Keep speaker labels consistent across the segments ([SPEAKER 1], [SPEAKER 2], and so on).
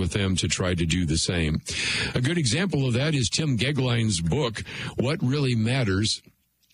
[SPEAKER 1] with them to try to do the same. A good example of that is Tim Gegline's book, What Really Matters,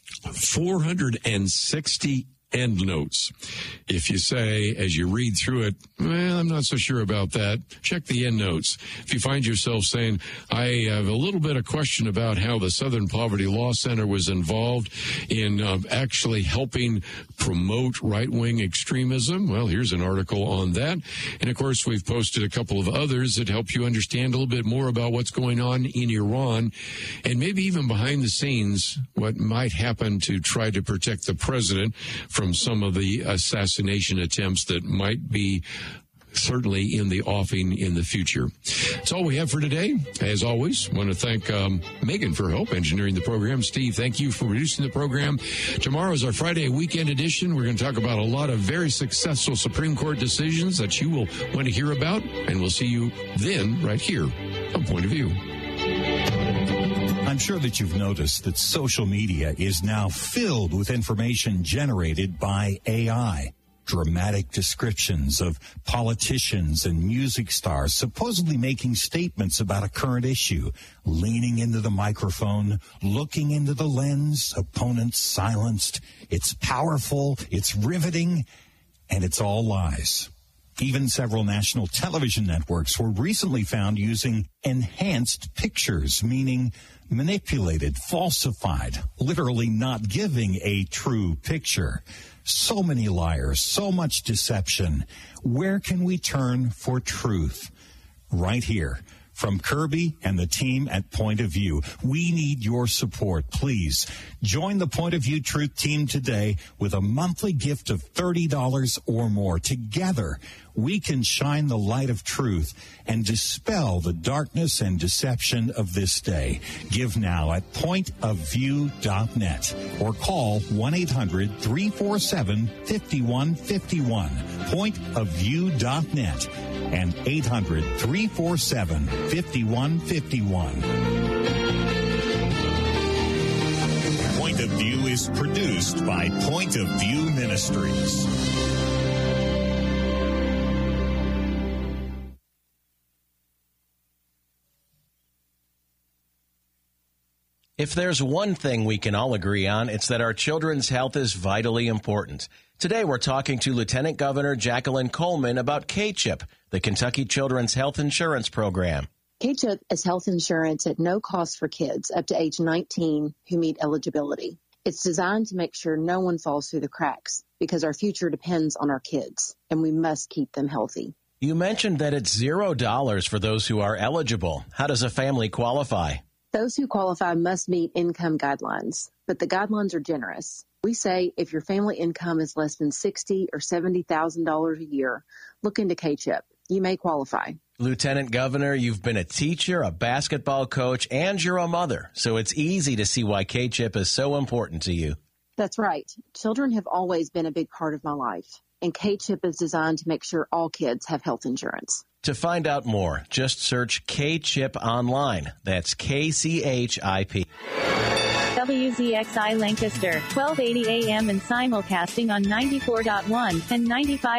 [SPEAKER 1] 460 endnotes. If you say, as you read through it, well, I'm not so sure about that, check the endnotes. If you find yourself saying, I have a little bit of question about how the Southern Poverty Law Center was involved in actually helping promote right-wing extremism, well, here's an article on that. And, of course, we've posted a couple of others that help you understand a little bit more about what's going on in Iran and maybe even behind the scenes what might happen to try to protect the president from some of the assassination attempts that might be certainly in the offing in the future. That's all we have for today. As always, I want to thank Megan for help engineering the program. Steve, thank you for producing the program. Tomorrow is our Friday weekend edition. We're going to talk about a lot of very successful Supreme Court decisions that you will want to hear about, and we'll see you then right here on Point of View.
[SPEAKER 2] I'm sure that you've noticed that social media is now filled with information generated by AI. Dramatic descriptions of politicians and music stars supposedly making statements about a current issue, leaning into the microphone, looking into the lens, opponents silenced. It's powerful, it's riveting, and it's all lies. Even several national television networks were recently found using enhanced pictures, meaning manipulated, falsified, literally not giving a true picture. So many liars, so much deception. Where can we turn for truth? Right here. From Kirby and the team at Point of View, we need your support. Please join the Point of View Truth Team today with a monthly gift of $30 or more. Together, we can shine the light of truth and dispel the darkness and deception of this day. Give now at pointofview.net or call 1-800-347-5151. Pointofview.net and 800-347-5151. Point of View is produced by Point of View Ministries.
[SPEAKER 3] If there's one thing we can all agree on, it's that our children's health is vitally important. Today we're talking to Lieutenant Governor Jacqueline Coleman about K-CHIP, the Kentucky Children's Health Insurance Program.
[SPEAKER 4] K-CHIP is health insurance at no cost for kids up to age 19 who meet eligibility. It's designed to make sure no one falls through the cracks because our future depends on our kids, and we must keep them healthy.
[SPEAKER 3] You mentioned that it's $0 for those who are eligible. How does a family qualify?
[SPEAKER 4] Those who qualify must meet income guidelines, but the guidelines are generous. We say if your family income is less than $60,000 or $70,000 a year, look into K-CHIP. You may qualify.
[SPEAKER 3] Lieutenant Governor, you've been a teacher, a basketball coach, and you're a mother, so it's easy to see why K-CHIP is so important to you.
[SPEAKER 4] That's right. Children have always been a big part of my life, and K-CHIP is designed to make sure all kids have health insurance.
[SPEAKER 3] To find out more, just search K-CHIP online. That's KCHIP.
[SPEAKER 5] WZXI Lancaster, 1280 AM and simulcasting on 94.1 and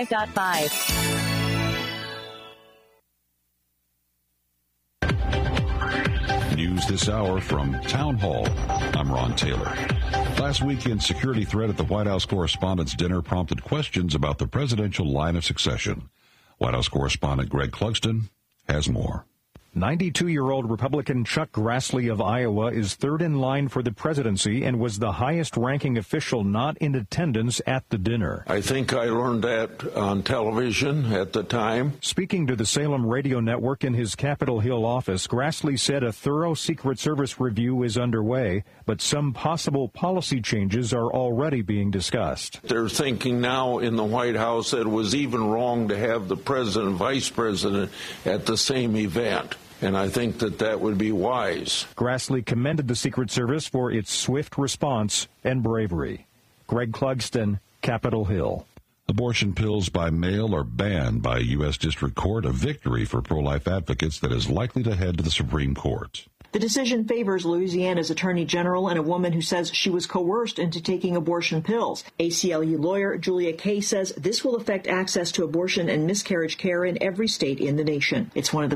[SPEAKER 5] 95.5.
[SPEAKER 6] News this hour from Town Hall. I'm Ron Taylor. Last weekend's security threat at the White House Correspondents' Dinner prompted questions about the presidential line of succession. White House correspondent Greg Clugston has more.
[SPEAKER 7] 92-year-old Republican Chuck Grassley of Iowa is third in line for the presidency and was the highest-ranking official not in attendance at the dinner.
[SPEAKER 8] I think I learned that on television at the time.
[SPEAKER 7] Speaking to the Salem Radio Network in his Capitol Hill office, Grassley said a thorough Secret Service review is underway, but some possible policy changes are already being discussed.
[SPEAKER 8] They're thinking now in the White House that it was even wrong to have the president and vice president at the same event. And I think that would be wise.
[SPEAKER 7] Grassley commended the Secret Service for its swift response and bravery. Greg Clugston, Capitol Hill.
[SPEAKER 6] Abortion pills by mail are banned by a U.S. District Court, a victory for pro-life advocates that is likely to head to the Supreme Court.
[SPEAKER 9] The decision favors Louisiana's Attorney General and a woman who says she was coerced into taking abortion pills. ACLU lawyer Julia Kay says this will affect access to abortion and miscarriage care in every state in the nation. It's one of the